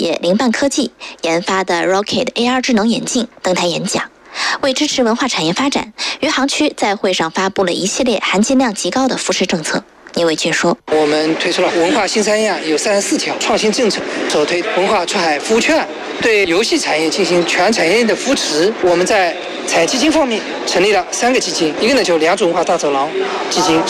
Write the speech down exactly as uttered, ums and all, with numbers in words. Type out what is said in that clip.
业灵伴科技研发的 Rocket A R 智能眼镜登台演讲。为支持文化产业发展，余杭区在会上发布了一系列含金量极高的扶持政策。聂伟俊说：“ 我们推出了文化新三样，有三十四条创新政策，首推文化出海服务券，对游戏产业进行全产业链的扶持。我们在产业基金方面成立了三个基金，一个呢就良渚文化大走廊基金，